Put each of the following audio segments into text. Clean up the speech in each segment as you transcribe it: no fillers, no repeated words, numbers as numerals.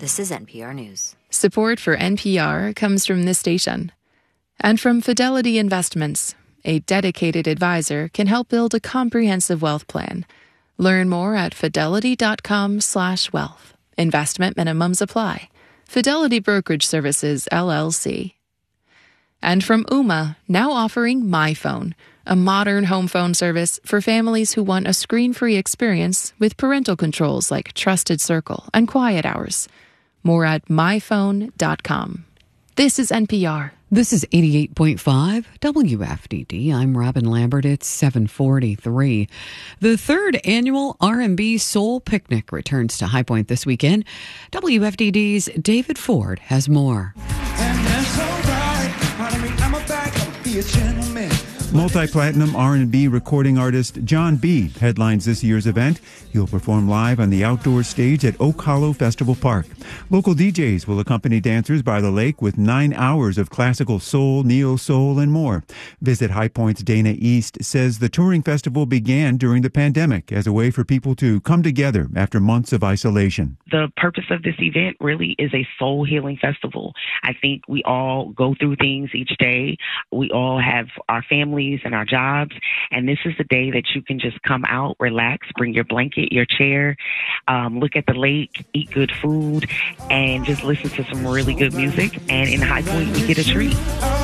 This is NPR News. Support for NPR comes from this station and from Fidelity Investments. A dedicated advisor can help build a comprehensive wealth plan. Learn more at fidelity.com/wealth. Investment minimums apply. Fidelity Brokerage Services, LLC. And from Ooma, now offering MyPhone, a modern home phone service for families who want a screen-free experience with parental controls like Trusted Circle and Quiet Hours. More at myphone.com. This is NPR. This is 88.5 WFDD. I'm Robin Lambert. It's 7:43. The third annual R&B Soul Picnic returns to High Point this weekend. WFDD's David Ford has more. And that's all right. I'm a back, I'll be a gentleman. Multi-platinum R&B recording artist John B. headlines this year's event. He'll perform live on the outdoor stage at Oak Hollow Festival Park. Local DJs will accompany dancers by the lake with 9 hours of classical soul, neo-soul, and more. Visit High Point's Dana East says the touring festival began during the pandemic as a way for people to come together after months of isolation. The purpose of this event really is a soul healing festival. I think we all go through things each day. We all have our families and our jobs, and this is the day that you can just come out, relax, bring your blanket, your chair, look at the lake, eat good food, and just listen to some really good music. And in High Point, you get a treat.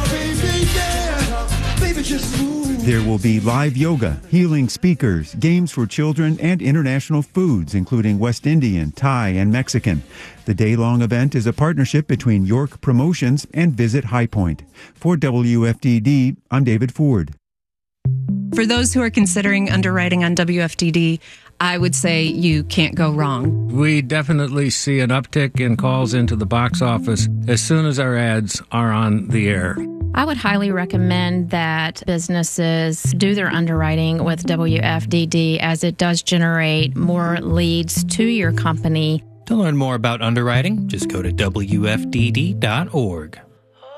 There will be live yoga, healing speakers, games for children, and international foods, including West Indian, Thai, and Mexican. The day-long event is a partnership between York Promotions and Visit High Point. For WFDD, I'm David Ford. For those who are considering underwriting on WFDD, I would say you can't go wrong. We definitely see an uptick in calls into the box office as soon as our ads are on the air. I would highly recommend that businesses do their underwriting with WFDD, as it does generate more leads to your company. To learn more about underwriting, just go to WFDD.org.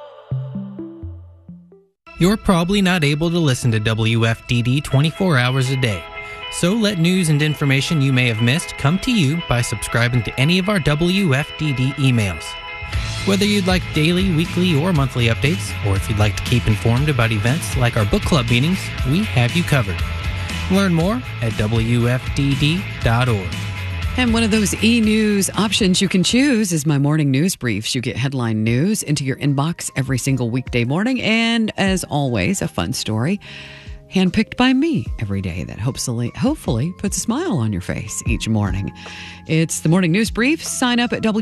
You're probably not able to listen to WFDD 24 hours a day. So let news and information you may have missed come to you by subscribing to any of our WFDD emails. Whether you'd like daily, weekly, or monthly updates, or if you'd like to keep informed about events like our book club meetings, we have you covered. Learn more at WFDD.org. And one of those e-news options you can choose is my morning news briefs. You get headline news into your inbox every single weekday morning. And as always, a fun story handpicked by me every day that hopefully puts a smile on your face each morning. It's the morning news brief. Sign up at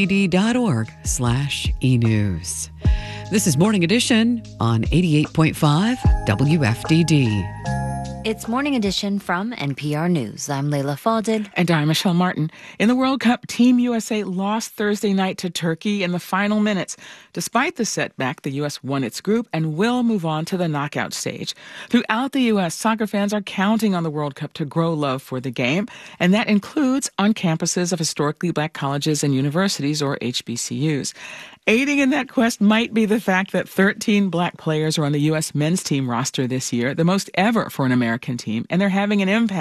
WFDD.org/e-news. This is Morning Edition on 88.5 WFDD. It's Morning Edition from NPR News. I'm Layla Falded. And I'm Michelle Martin. In the World Cup, Team USA lost Thursday night to Turkey in the final minutes. Despite the setback, the U.S. won its group and will move on to the knockout stage. Throughout the U.S., soccer fans are counting on the World Cup to grow love for the game, and that includes on campuses of historically black colleges and universities, or HBCUs. Aiding in that quest might be the fact that 13 black players are on the U.S. men's team roster this year, the most ever for an American team, and they're having an impact